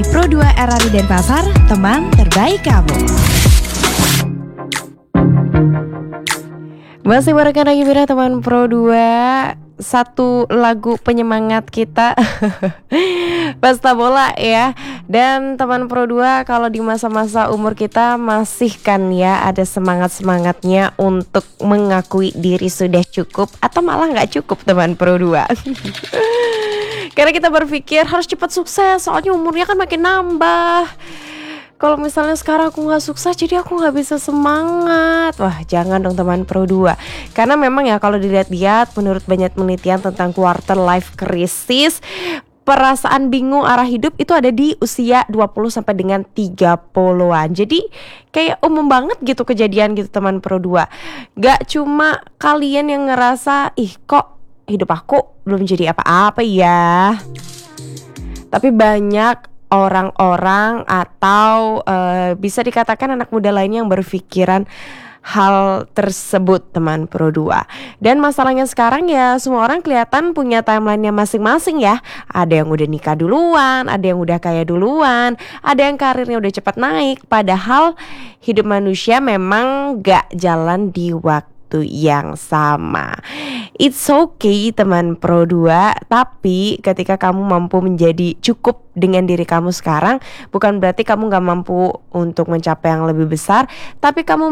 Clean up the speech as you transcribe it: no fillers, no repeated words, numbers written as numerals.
Pro 2 RRI Denpasar, teman terbaik kamu. Masih barengan lagi Mira, teman Pro 2. Satu lagu penyemangat kita pesta bola ya. Dan teman Pro 2, kalau di masa-masa umur kita masih kan ya ada semangat-semangatnya untuk mengakui diri sudah cukup atau malah gak cukup teman Pro 2. Karena kita berpikir harus cepat sukses, soalnya umurnya kan makin nambah. Kalau misalnya sekarang aku gak sukses, jadi aku gak bisa semangat. Wah, jangan dong teman Pro 2. Karena memang ya kalau dilihat-lihat, menurut banyak penelitian tentang quarter life crisis, perasaan bingung arah hidup itu ada di usia 20 sampai dengan 30-an. Jadi kayak umum banget gitu kejadian gitu teman Pro 2. Gak cuma kalian yang ngerasa, ih kok hidup aku belum jadi apa-apa ya. Tapi banyak orang-orang atau bisa dikatakan anak muda lainnya yang berpikiran hal tersebut teman Pro 2. Dan masalahnya sekarang ya semua orang kelihatan punya timelinenya masing-masing ya. Ada yang udah nikah duluan, ada yang udah kaya duluan, ada yang karirnya udah cepat naik. Padahal hidup manusia memang gak jalan di waktu yang sama. It's okay teman Pro 2, tapi ketika kamu mampu menjadi cukup dengan diri kamu sekarang, bukan berarti kamu gak mampu untuk mencapai yang lebih besar, tapi kamu